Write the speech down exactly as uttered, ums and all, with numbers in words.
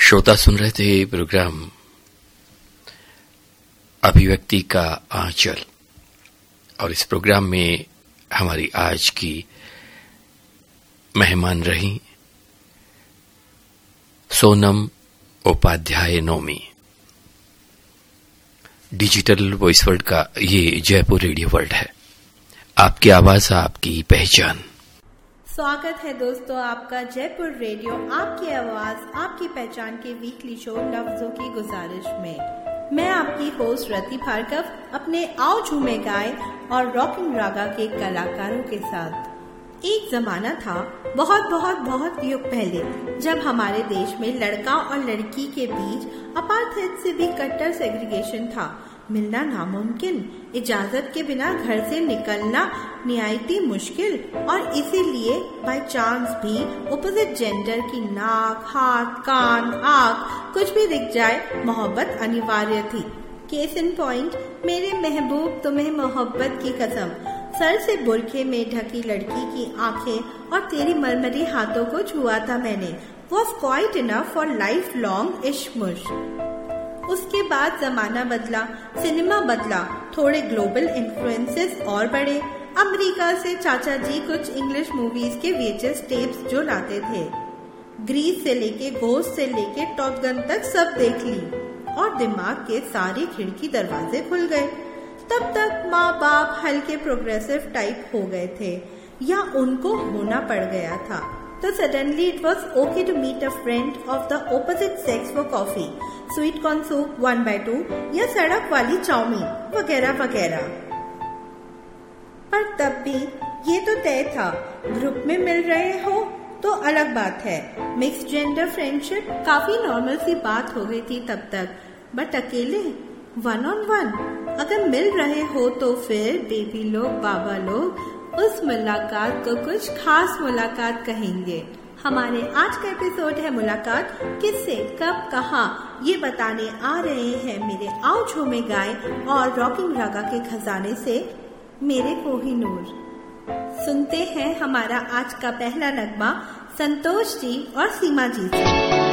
श्रोता सुन रहे थे प्रोग्राम अभिव्यक्ति का आंचल और इस प्रोग्राम में हमारी आज की मेहमान रही Sonam Upadhyay Nomi. Digital voice world का ये जयपुर रेडियो वर्ल्ड है, आपकी आवाज आपकी पहचान। स्वागत है दोस्तों आपका जयपुर रेडियो आपकी आवाज आपकी पहचान के वीकली शो लफ्जों की गुजारिश में। मैं आपकी होस्ट रति भार्गव अपने आओ झूमे गाए और रॉकिंग रागा के कलाकारों के साथ। एक जमाना था बहुत बहुत बहुत युग पहले जब हमारे देश में लड़का और लड़की के बीच अपार्थाइड से भी कट्टर सेग्रीगेशन था। मिलना नामुमकिन, इजाजत के बिना घर से निकलना निहायती मुश्किल और इसीलिए बाय चांस भी ऑपोजिट जेंडर की नाक, हाथ, कान, आँख कुछ भी दिख जाए मोहब्बत अनिवार्य थी। केस इन पॉइंट, मेरे महबूब तुम्हें मोहब्बत की कसम, सर से बुरखे में ढकी लड़की की आंखें और तेरी मरमरी हाथों को छुआ था मैंने, was quite enough for lifelong इश्क-मुश्क। उसके बाद जमाना बदला, सिनेमा बदला, थोड़े ग्लोबल इन्फ्लुएंसेस और बढ़े। अमेरिका से चाचा जी कुछ इंग्लिश मूवीज के वीएचएस टेप्स जो लाते थे, ग्रीस से लेके घोस्ट से लेके टॉप गन तक सब देख ली और दिमाग के सारे खिड़की दरवाजे खुल गए। तब तक माँ बाप हल्के प्रोग्रेसिव टाइप हो गए थे या उनको होना पड़ गया था, तो suddenly it was okay to meet a friend of the opposite sex for coffee, sweet corn soup one by two या सड़क वाली चाउमीन वगैरह वगैरह। पर तब भी ये तो तय था, ग्रुप में मिल रहे हो तो अलग बात है। मिक्स जेंडर फ्रेंडशिप काफी नॉर्मल सी बात हो गई थी तब तक, बट अकेले वन ऑन वन अगर मिल रहे हो तो फिर बेबी लोग बाबा लोग उस मुलाकात को कुछ खास मुलाकात कहेंगे। हमारे आज का एपिसोड है मुलाकात किससे, कब, कहाँ, ये बताने आ रहे हैं मेरे आओ झूमे गाए और रॉकिंग रागा के खजाने से मेरे कोहिनूर। सुनते हैं हमारा आज का पहला नगमा संतोष जी और सीमा जी से।